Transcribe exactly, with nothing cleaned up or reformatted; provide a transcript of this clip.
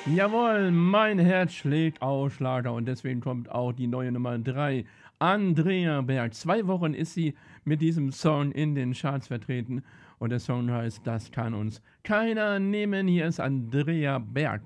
Jawohl, mein Herz schlägt auf Schlager und deswegen kommt auch die neue Nummer drei. Andrea Berg. Zwei Wochen ist sie mit diesem Song in den Charts vertreten und der Song heißt Das kann uns keiner nehmen. Hier ist Andrea Berg.